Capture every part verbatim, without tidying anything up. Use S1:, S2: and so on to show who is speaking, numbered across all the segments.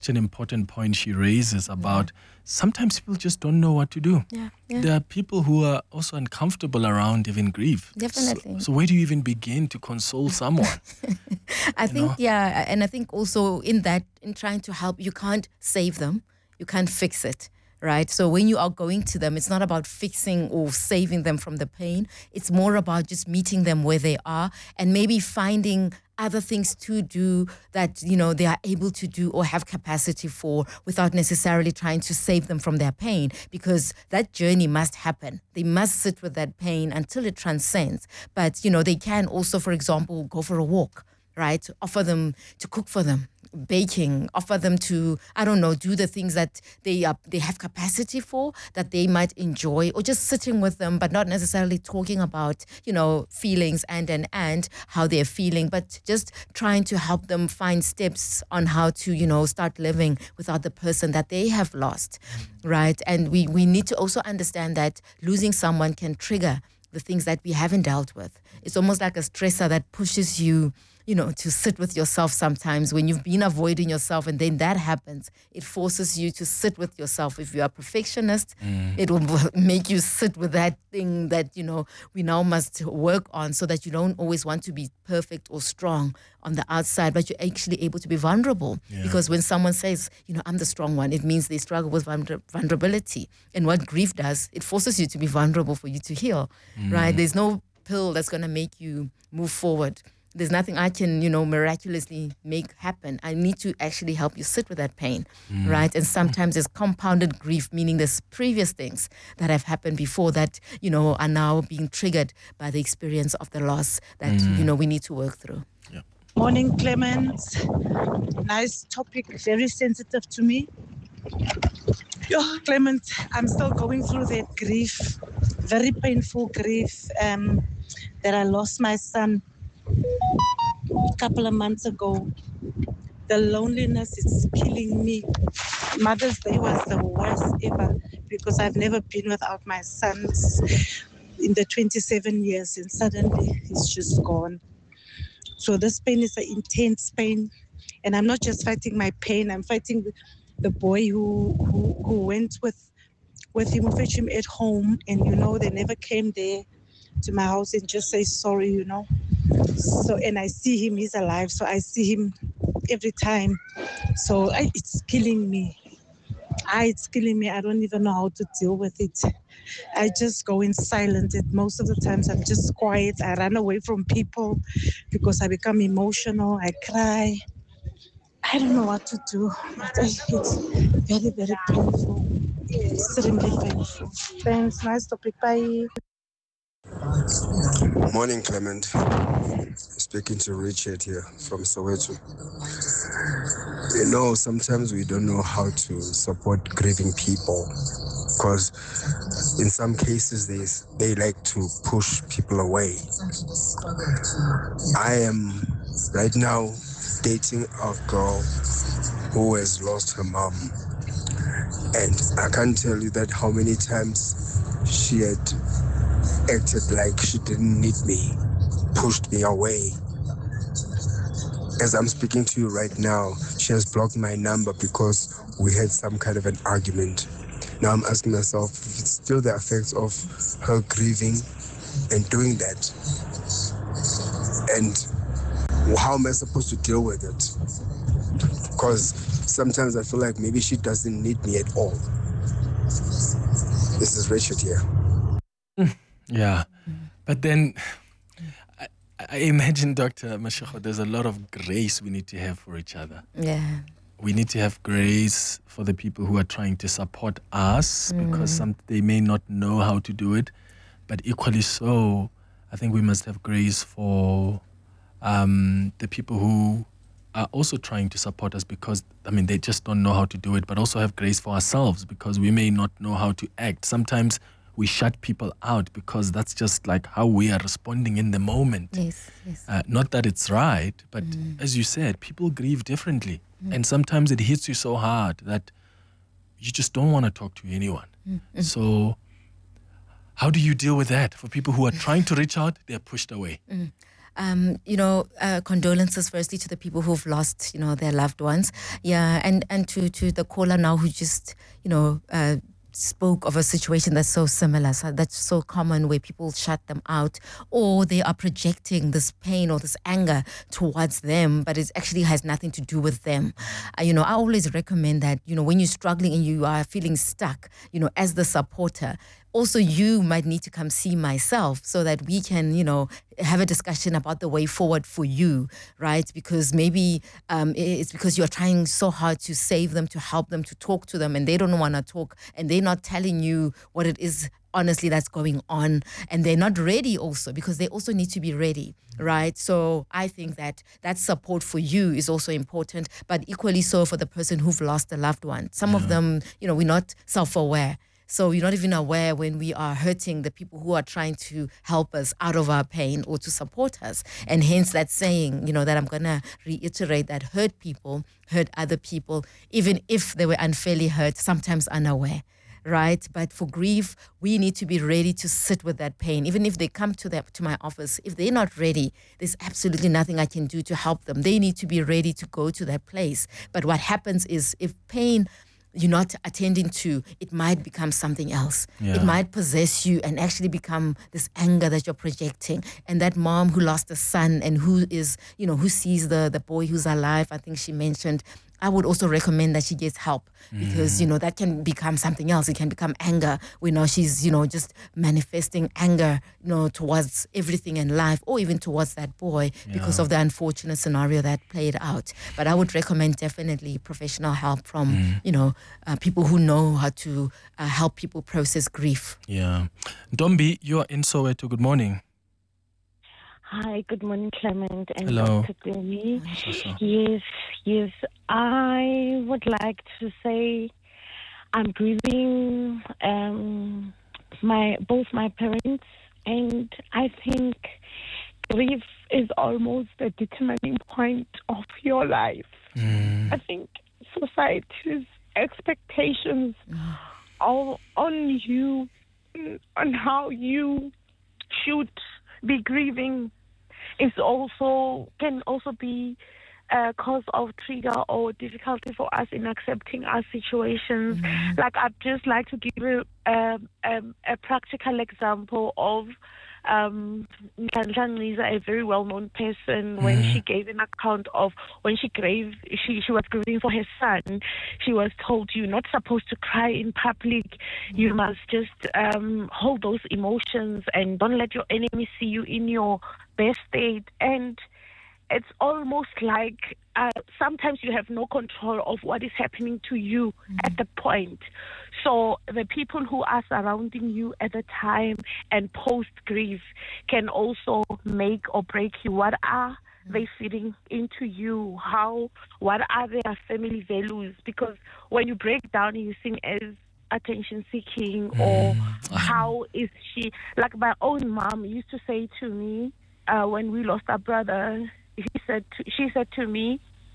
S1: Such an important point she raises about yeah. sometimes people just don't know what to do.
S2: Yeah, yeah.
S1: There are people who are also uncomfortable around even grief.
S2: Definitely.
S1: So, so where do you even begin to console someone?
S2: I
S1: you
S2: think,
S1: know?
S2: yeah, and I think also in that, in trying to help, you can't save them, you can't fix it. Right. So when you are going to them, it's not about fixing or saving them from the pain. It's more about just meeting them where they are and maybe finding other things to do that, you know, they are able to do or have capacity for without necessarily trying to save them from their pain, because that journey must happen. They must sit with that pain until it transcends. But, you know, they can also, for example, go for a walk. Right? Offer them to cook for them, baking, offer them to, I don't know, do the things that they are, they have capacity for, that they might enjoy, or just sitting with them, but not necessarily talking about, you know, feelings and, and, and how they're feeling, but just trying to help them find steps on how to, you know, start living without the person that they have lost, right? And we, we need to also understand that losing someone can trigger the things that we haven't dealt with. It's almost like a stressor that pushes you, you know, to sit with yourself sometimes when you've been avoiding yourself, and then that happens. It forces you to sit with yourself. If you are a perfectionist, mm. it will make you sit with that thing that, you know, we now must work on, so that you don't always want to be perfect or strong on the outside, but you're actually able to be vulnerable. Yeah. Because when someone says, you know, I'm the strong one, it means they struggle with vulner- vulnerability. And what grief does, it forces you to be vulnerable for you to heal, mm. right? There's no pill that's going to make you move forward. There's nothing I can, you know, miraculously make happen. I need to actually help you sit with that pain, mm. right? And sometimes there's compounded grief, meaning there's previous things that have happened before that, you know, are now being triggered by the experience of the loss that, mm. you know, we need to work through.
S1: Yeah.
S3: Morning, Clement. Nice topic, very sensitive to me. Yo, Clement, I'm still going through that grief, very painful grief, um, that I lost my son a couple of months ago. The loneliness is killing me. Mother's Day was the worst ever, because I've never been without my sons in the twenty-seven years, and suddenly he's just gone. So this pain is an intense pain, and I'm not just fighting my pain, I'm fighting the boy who who, who went with with him, who fetched him at home, and you know, they never came there to my house and just say sorry, you know. So, and I see him, he's alive, so I see him every time. So I, it's killing me. I, it's killing me. I don't even know how to deal with it. I just go in silent. It, most of the times I'm just quiet. I run away from people because I become emotional. I cry. I don't know what to do. But it's very, very painful. Extremely painful. Thanks. Nice topic. Bye.
S4: Morning, Clement. Speaking to Richard here from Soweto. You know, sometimes we don't know how to support grieving people, because in some cases they they like to push people away. I am right now dating a girl who has lost her mom, and I can't tell you that how many times she had acted like she didn't need me, pushed me away. As I'm speaking to you right now, she has blocked my number because we had some kind of an argument. Now I'm asking myself if it's still the effects of her grieving and doing that. And how am I supposed to deal with it? Because sometimes I feel like maybe she doesn't need me at all. This is Richard here.
S1: Yeah, but then I, I imagine, Doctor Mashego, there's a lot of grace we need to have for each other.
S2: Yeah.
S1: We need to have grace for the people who are trying to support us, mm. because some they may not know how to do it, but equally so, I think we must have grace for um, the people who are also trying to support us, because, I mean, they just don't know how to do it, but also have grace for ourselves, because we may not know how to act. Sometimes we shut people out because that's just like how we are responding in the moment.
S2: Yes, yes.
S1: Uh, not that it's right, but mm. as you said, people grieve differently. Mm. And sometimes it hits you so hard that you just don't want to talk to anyone. Mm. So how do you deal with that? For people who are trying to reach out, they're pushed away.
S2: Mm. um, you know, uh, condolences firstly to the people who've lost, you know, their loved ones. Yeah, and and to to the caller now who just, you know, uh, spoke of a situation that's so similar, so that's so common, where people shut them out, or they are projecting this pain or this anger towards them, but it actually has nothing to do with them. Uh, you know, I always recommend that, you know, when you're struggling and you are feeling stuck, you know, as the supporter, also you might need to come see myself so that we can, you know, have a discussion about the way forward for you, right? Because maybe um, it's because you're trying so hard to save them, to help them, to talk to them, and they don't want to talk, and they're not telling you what it is honestly that's going on, and they're not ready also, because they also need to be ready, right? So I think that that support for you is also important, but equally so for the person who've lost a loved one. Some yeah. of them, you know, we're not self-aware. So you're not even aware when we are hurting the people who are trying to help us out of our pain or to support us. And hence that saying, you know, that I'm going to reiterate, that hurt people hurt other people, even if they were unfairly hurt, sometimes unaware, right? But for grief, we need to be ready to sit with that pain. Even if they come to that, to my office, if they're not ready, there's absolutely nothing I can do to help them. They need to be ready to go to that place. But what happens is, if pain you're not attending to, it might become something else. Yeah. It might possess you and actually become this anger that you're projecting. And that mom who lost a son and who is, you know, who sees the, the boy who's alive, I think she mentioned, I would also recommend that she gets help, because, mm. you know, that can become something else. It can become anger. We know she's, you know, just manifesting anger, you know, towards everything in life, or even towards that boy yeah. because of the unfortunate scenario that played out. But I would recommend definitely professional help from, mm. you know, uh, people who know how to uh, help people process grief.
S1: Yeah. Ntombi, you are in Soweto. Good morning.
S5: Hi, good morning, Clement and
S1: Hello.
S5: Doctor Demi. Yes, yes. I would like to say I'm grieving um, my both my parents, and I think grief is almost the determining point of your life. Mm. I think society's expectations mm. are on you, on how you should be grieving, is also can also be a cause of trigger or difficulty for us in accepting our situations. Mm-hmm. Like, I'd just like to give you a, a, a practical example of um Nhlanhla, a very well-known person, mm-hmm. when she gave an account of when she grieved, she, she was grieving for her son. She was told, you're not supposed to cry in public. Mm-hmm. You must just um hold those emotions and don't let your enemy see you in your best state. And it's almost like uh, sometimes you have no control of what is happening to you mm-hmm. at the point. So the people who are surrounding you at the time and post-grief can also make or break you. What are mm-hmm. they feeding into you? How? What are their family values? Because when you break down, you sing as attention-seeking, mm-hmm. or how is she? Like, my own mom used to say to me uh, when we lost our brother, he said to, she said to me,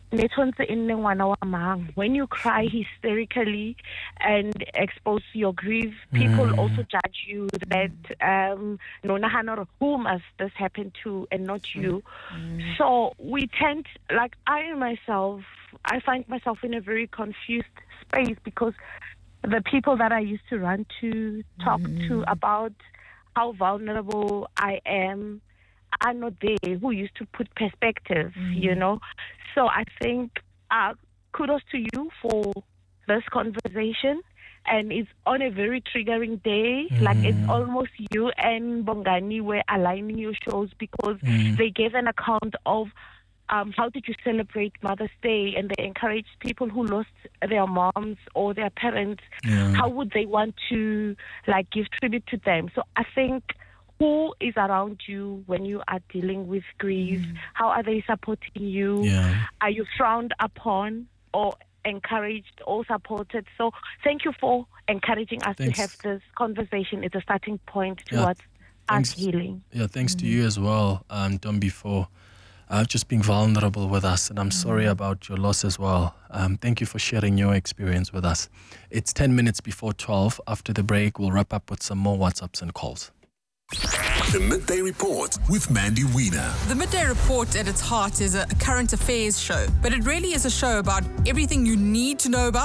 S5: when you cry hysterically and expose your grief, people mm. also judge you that um, who must this happen to and not you. Mm. So we tend, like I myself, I find myself in a very confused space, because the people that I used to run to, talk mm. to about how vulnerable I am, are not there, who used to put perspective, mm. you know. So I think uh, kudos to you for this conversation. And it's on a very triggering day. Mm. Like, it's almost you and Bongani were aligning your shows, because mm. they gave an account of um, how did you celebrate Mother's Day, and they encouraged people who lost their moms or their parents, yeah. how would they want to, like, give tribute to them. So I think, who is around you when you are dealing with grief? Mm. How are they supporting you? Yeah. Are you frowned upon or encouraged or supported? So thank you for encouraging us thanks. to have this conversation. It's a starting point towards yeah, us healing.
S1: Yeah, thanks mm. to
S5: Mm-hmm.
S1: you as well, um, Ntombi, for uh, just being vulnerable with us. And I'm mm. sorry about your loss as well. Um, thank you for sharing your experience with us. It's ten minutes before twelve. After the break, we'll wrap up with some more WhatsApps and calls.
S6: The Midday Report with Mandy Wiener.
S7: The Midday Report at its heart is a current affairs show, but it really is a show about everything you need to know about